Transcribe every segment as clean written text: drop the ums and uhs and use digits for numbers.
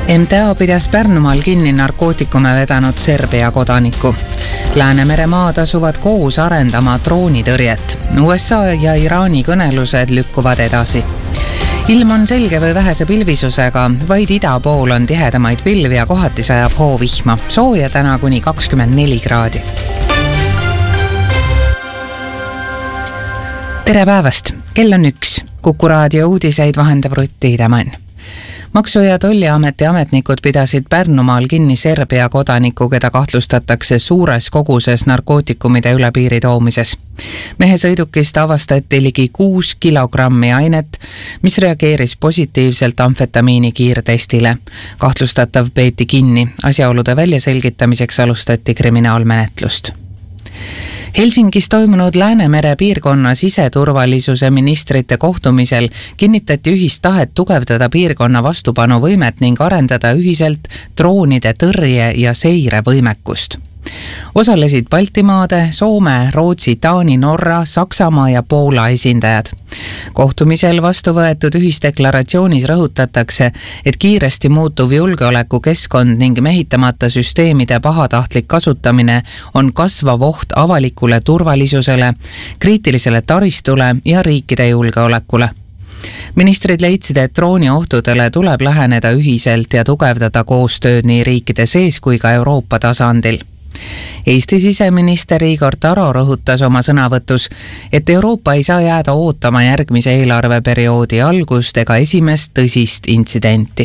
MTA pidas Pärnumaal kinni narkootikume vedanud Serbia kodaniku. Läänemere maad asuvad koos arendama droonitõrjet. USA ja Iraani kõnelused lükkuvad edasi. Ilm on selge või vähese pilvisusega, vaid ida pool on tihedamaid pilvi ja kohati sajab hoovihma. Sooja täna kuni 24 kraadi. Tere päevast! Kell on 1. Kuku raadio uudiseid vahendab Rutt Tiidemann. Maksu- ja Tolliameti ametnikud pidasid Pärnumaal kinni Serbia kodaniku, keda kahtlustatakse suures koguses narkootikumide üle piiri toomises. Mehe sõidukist avastati ligi 6 kilogrammi ainet, mis reageeris positiivselt amfetamiini kiirtestile. Kahtlustatav peeti kinni. Asjaolude väljaselgitamiseks alustati kriminaalmenetlust. Helsingis toimunud Läänemere piirkonna siseturvalisuse ministrite kohtumisel kinnitati ühist tahet tugevdada piirkonna vastupanuvõimet ning arendada ühiselt droonide tõrje ja seire võimekust. Osalesid Baltimaade, Soome, Rootsi, Taani, Norra, Saksamaa ja Poola esindajad. Kohtumisel vastu võetud ühisdeklaratsioonis rõhutatakse, et kiiresti muutuv julgeolekukeskkond ning mehitamata süsteemide pahatahtlik kasutamine on kasvav oht avalikule turvalisusele, kriitilisele taristule ja riikide julgeolekule. Ministrid leidsid, et drooniohtudele tuleb läheneda ühiselt ja tugevdada koostööd nii riikide sees kui ka Euroopa tasandil. Eesti siseminister Igor Taro rõhutas oma sõnavõtus, et Euroopa ei saa jääda ootama järgmise eelarveperioodi algust ega esimest tõsist intsidenti.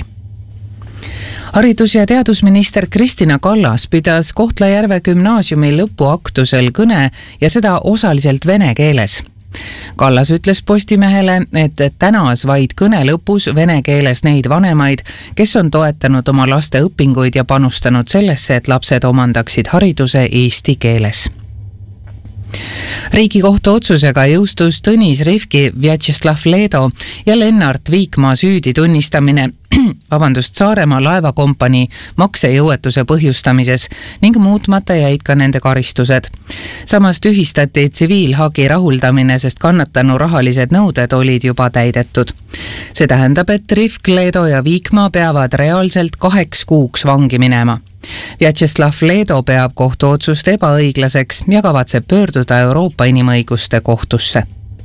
Haridus- ja teadusminister Kristina Kallas pidas Kohtla-Järve gümnaasiumi lõpuaktusel kõne ja seda osaliselt vene keeles. Kallas ütles Postimehele, et tänas vaid kõne lõpus vene keeles neid vanemaid, kes on toetanud oma laste õpinguid ja panustanud sellesse, et lapsed omandaksid hariduse eesti keeles. Riigikohtu otsusega jõustus Tõnis Rivki, Vjatšeslav Leedo ja Lennart Viikmaa süüdi tunnistamine Saaremaa laevakompanii maksejõuetuse põhjustamises ning muutmata jäid ka nende karistused. Samas tühistati tsiviilhagi rahuldamine, sest kannatanu rahalised nõuded olid juba täidetud. See tähendab, et Rivk, Leedo ja Viikmaa peavad reaalselt 8 kuuks vangi minema. Vjatšeslav Leedo peab kohtuotsust ebaõiglaseks ja kavatseb pöörduda Euroopa Inimõiguste kohtusse.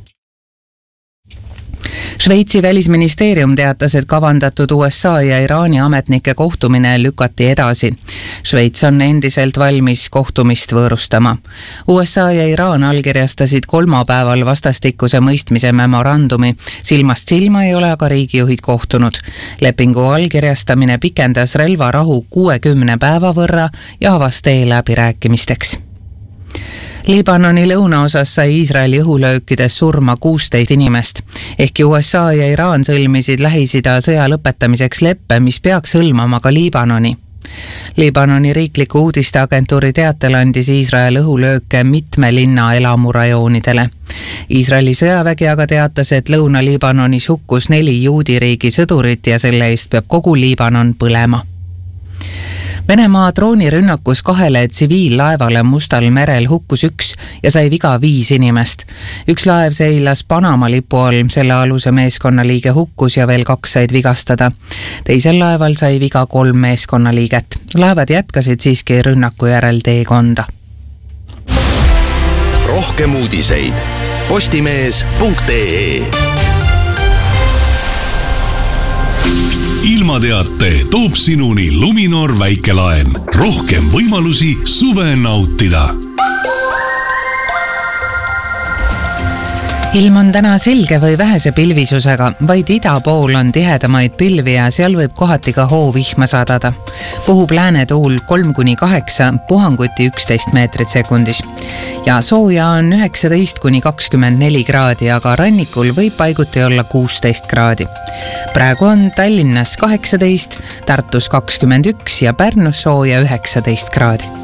Šveitsi välisministeerium teatas, et kavandatud USA ja Iraani ametnike kohtumine lükati edasi. Šveits on endiselt valmis kohtumist võõrustama. USA ja Iraan allkirjastasid kolmapäeval vastastikuse mõistmise memorandumi. Silmast silma ei ole aga riigijuhid kohtunud. Lepingu allkirjastamine pikendas relvarahu 60 päeva võrra ja avas tee läbirääkimisteks. Liibanoni lõunaosas sai Iisraeli õhulöökides surma 16 inimest. Ehkki USA ja Iraan sõlmisid Lähis-Ida sõja lõpetamiseks leppe, mis peaks hõlmama ka Liibanoni. Liibanoni riikliku uudisteagentuuri teatel andis Iisrael õhulööke mitme linna elamurajoonidele. Iisraeli sõjavägi aga teatas, et Lõuna-Liibanonis hukkus 4 juudi riigi sõdurit ja selle eest peab kogu Liibanon põlema. Venemaa droonirünnakus 2 tsiviillaevale Mustal merel hukkus 1 ja sai viga 5 inimest. Üks laev seilas Panama lipu all, selle aluse meeskonnaliige hukkus ja veel 2 said vigastada. Teisel laeval sai viga 3 meeskonnaliiget. Laevad jätkasid siiski rünnaku järel teekonda. Rohkem uudiseid postimees.ee. Ilmateate toob sinuni Luminor väikelaen. Rohkem võimalusi suve nautida. Ilm on täna selge või vähese pilvisusega, vaid ida pool on tihedamaid pilvi ja seal võib kohati ka hoovihma sadada. Puhub läänetuul 3-8, puhanguti 11 meetrit sekundis. Ja sooja on 19-24 kraadi, aga rannikul võib paiguti olla 16 kraadi. Praegu on Tallinnas 18, Tartus 21 ja Pärnus sooja 19 kraadi.